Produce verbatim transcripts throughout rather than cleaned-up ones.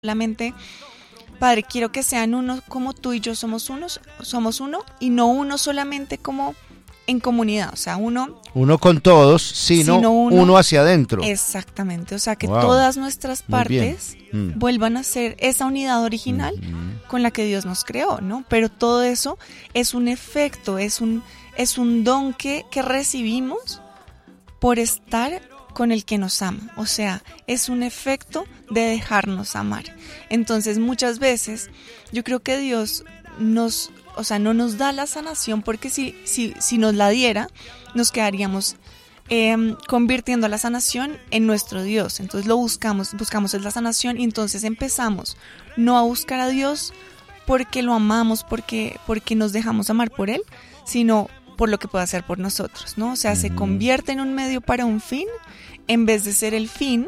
solamente, Padre, quiero que sean uno como tú y yo somos unos, somos uno, y no uno solamente como en comunidad, o sea, uno... Uno con todos, sino, sino uno, uno hacia adentro. Exactamente, o sea, que wow. todas nuestras partes mm. vuelvan a ser esa unidad original mm-hmm. con la que Dios nos creó, ¿no? Pero todo eso es un efecto, es un, es un don que, que recibimos por estar con el que nos ama, o sea, es un efecto de dejarnos amar. Entonces, muchas veces yo creo que Dios nos, o sea, no nos da la sanación, porque si, si, si nos la diera, nos quedaríamos eh, convirtiendo a la sanación en nuestro Dios. Entonces lo buscamos, buscamos es la sanación, y entonces empezamos no a buscar a Dios porque lo amamos, porque, porque nos dejamos amar por Él, sino por lo que puede hacer por nosotros, ¿no? O sea, se convierte en un medio para un fin, en vez de ser el fin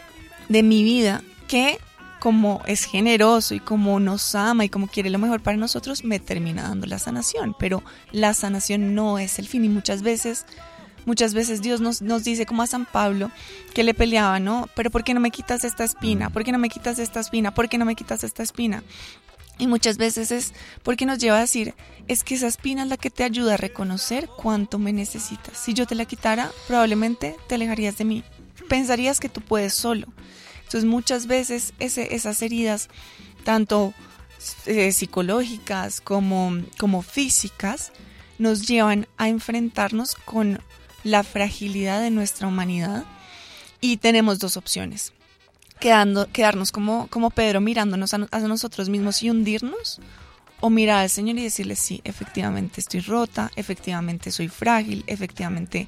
de mi vida, que como es generoso y como nos ama y como quiere lo mejor para nosotros, me termina dando la sanación. Pero la sanación no es el fin, y muchas veces, muchas veces Dios nos, nos dice, como a San Pablo, que le peleaba, ¿no? Pero ¿por qué no me quitas esta espina? ¿Por qué no me quitas esta espina? ¿Por qué no me quitas esta espina? Y muchas veces es porque nos lleva a decir, es que esa espina es la que te ayuda a reconocer cuánto me necesitas. Si yo te la quitara, probablemente te alejarías de mí. Pensarías que tú puedes solo. Entonces muchas veces ese, esas heridas, tanto eh, psicológicas como, como físicas, nos llevan a enfrentarnos con la fragilidad de nuestra humanidad, y tenemos dos opciones. Quedando, quedarnos como, como Pedro, mirándonos a, a nosotros mismos y hundirnos, o mirar al Señor y decirle, sí, efectivamente estoy rota, efectivamente soy frágil, efectivamente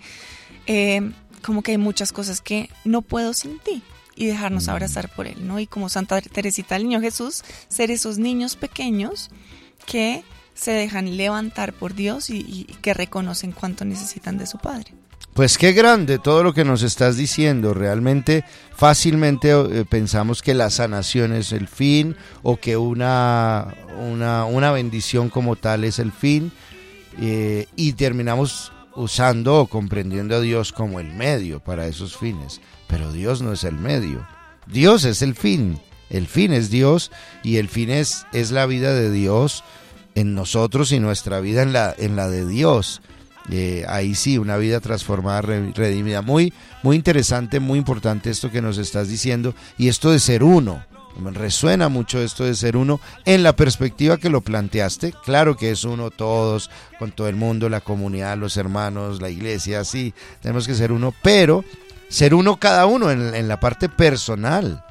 eh, como que hay muchas cosas que no puedo sin ti, y dejarnos abrazar por Él, ¿no? Y como Santa Teresita del Niño Jesús, ser esos niños pequeños que se dejan levantar por Dios y, y que reconocen cuánto necesitan de su Padre. Pues qué grande todo lo que nos estás diciendo. Realmente fácilmente eh, pensamos que la sanación es el fin, o que una, una, una bendición como tal es el fin, eh, y terminamos usando o comprendiendo a Dios como el medio para esos fines. Pero Dios no es el medio, Dios es el fin. El fin es Dios, y el fin es, es la vida de Dios en nosotros y nuestra vida en la, en la de Dios. Eh, ahí sí, una vida transformada, redimida. Muy, muy interesante, muy importante esto que nos estás diciendo, y esto de ser uno. Me resuena mucho esto de ser uno en la perspectiva que lo planteaste. Claro que es uno todos, con todo el mundo, la comunidad, los hermanos, la iglesia, sí, tenemos que ser uno, pero ser uno cada uno en, en la parte personal.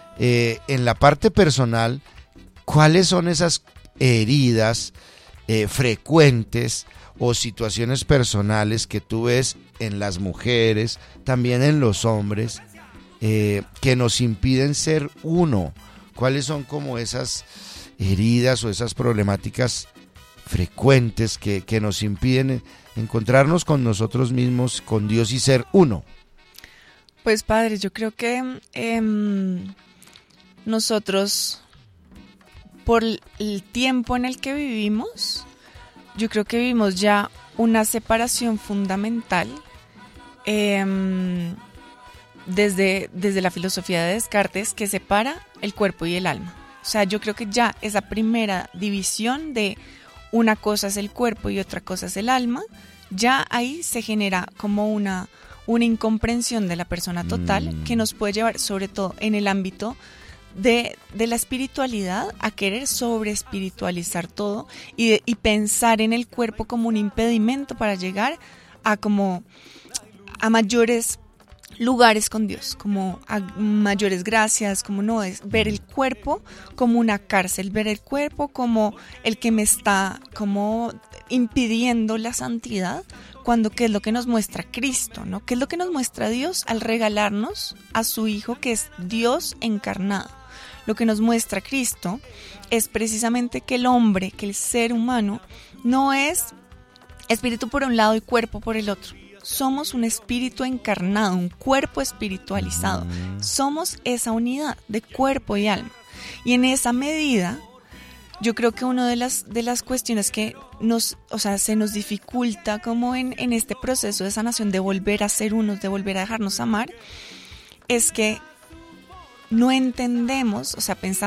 Eh, en la parte personal, ¿cuáles son esas heridas eh, frecuentes o situaciones personales que tú ves en las mujeres, también en los hombres, eh, que nos impiden ser uno? ¿Cuáles son como esas heridas o esas problemáticas frecuentes que, que nos impiden encontrarnos con nosotros mismos, con Dios, y ser uno? Pues Padre, yo creo que eh, nosotros, por el tiempo en el que vivimos, yo creo que vivimos ya una separación fundamental eh, desde, desde la filosofía de Descartes, que separa el cuerpo y el alma. O sea, yo creo que ya esa primera división de una cosa es el cuerpo y otra cosa es el alma, ya ahí se genera como una, una incomprensión de la persona total, mm. que nos puede llevar, sobre todo en el ámbito De, de la espiritualidad, a querer sobre espiritualizar todo y, de, y pensar en el cuerpo como un impedimento para llegar a como a mayores lugares con Dios, como a mayores gracias, como no es ver el cuerpo como una cárcel, ver el cuerpo como el que me está como impidiendo la santidad, cuando qué es lo que nos muestra Cristo, ¿no? ¿Qué es lo que nos muestra Dios al regalarnos a su Hijo, que es Dios encarnado? Lo que nos muestra Cristo es precisamente que el hombre, que el ser humano, no es espíritu por un lado y cuerpo por el otro. Somos un espíritu encarnado, un cuerpo espiritualizado. Somos esa unidad de cuerpo y alma. Y en esa medida, yo creo que una de las, de las cuestiones que nos, o sea, se nos dificulta como en, en este proceso de sanación, de volver a ser unos, de volver a dejarnos amar, es que no entendemos, o sea, pensamos